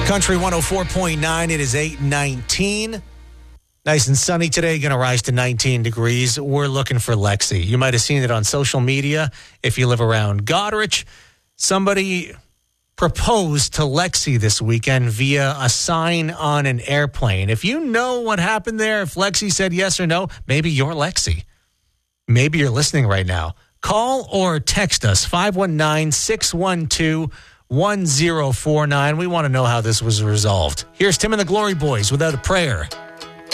Country 104.9. It is 8:19. Nice and sunny today. Going to rise to 19 degrees. We're looking for Lexi. You might have seen it on social media if you live around Goderich. Somebody proposed to Lexi this weekend via a sign on an airplane. If you know what happened there, if Lexi said yes or no, maybe you're Lexi. Maybe you're listening right now. Call or text us, 519-612-1049. We want to know how this was resolved. Here's Tim and the Glory Boys, Without a Prayer.